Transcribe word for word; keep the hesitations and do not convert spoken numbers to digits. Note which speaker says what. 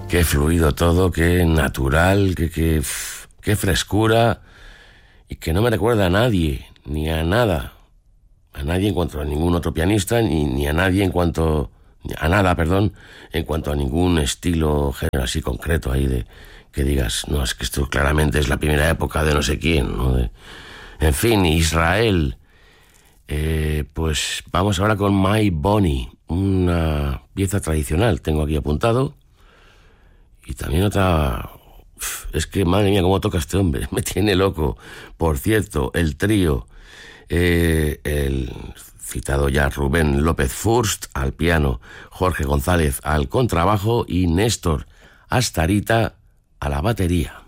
Speaker 1: Qué fluido todo, qué natural, qué, qué, qué frescura, y que no me recuerda a nadie, ni a nada. A nadie en cuanto a ningún otro pianista, ni, ni a nadie en cuanto... A nada, perdón, en cuanto a ningún estilo, género así concreto ahí de... Que digas, no, es que esto claramente es la primera época de no sé quién, ¿no? De, en fin, Israel. Eh, pues vamos ahora con My Bonnie, una pieza tradicional, tengo aquí apuntado. Y también otra... Es que, madre mía, cómo toca este hombre, me tiene loco. Por cierto, el trío, eh, el citado ya Rubén López Furst al piano, Jorge González al contrabajo y Néstor Astarita a la batería.